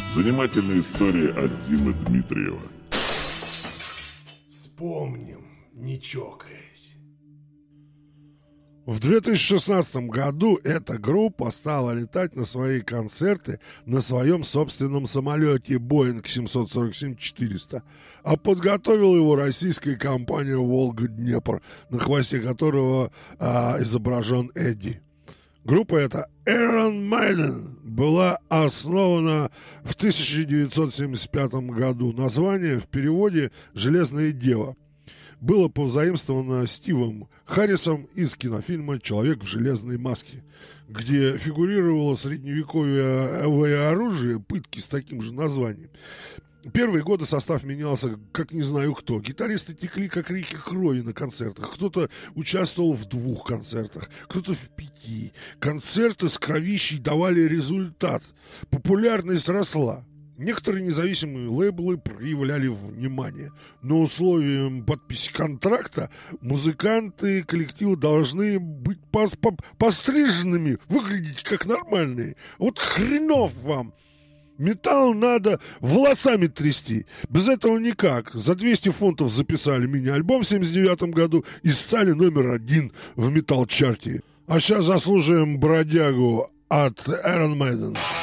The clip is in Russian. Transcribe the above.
Занимательная история от Димы Дмитриева. Вспомним, не чокаясь. В 2016 году эта группа стала летать на свои концерты на своем собственном самолете Boeing 747-400, а подготовила его российская компания «Волга-Днепр», на хвосте которого изображен Эдди. Группа эта Iron Maiden была основана в 1975 году. Название в переводе «Железная дева» было позаимствовано Стивом Харрисом из кинофильма «Человек в железной маске», где фигурировало средневековое оружие, пытки с таким же названием. Первые годы состав менялся, как не знаю кто. Гитаристы текли, как реки крови на концертах. Кто-то участвовал в 2 концертах, кто-то в 5. Концерты с кровищей давали результат. Популярность росла. Некоторые независимые лейблы проявляли внимание. Но условием подписи контракта музыканты коллектива должны быть постриженными, выглядеть как нормальные. Вот хренов вам! Металл надо волосами трясти. Без этого никак. За 200 фунтов записали мини-альбом в 79 году и стали номер 1 в металл-чарте. А сейчас заслуживаем бродягу от Iron Maiden.